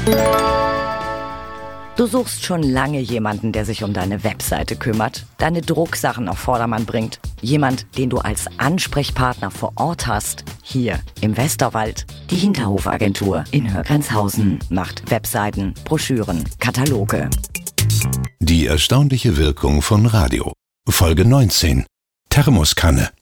Du suchst schon lange jemanden, der sich um deine Webseite kümmert, deine Drucksachen auf Vordermann bringt. Jemand, den du als Ansprechpartner vor Ort hast. Hier im Westerwald. Die Hinterhofagentur in Högrenzhausen macht Webseiten, Broschüren, Kataloge. Die erstaunliche Wirkung von Radio. Folge 19. Thermoskanne.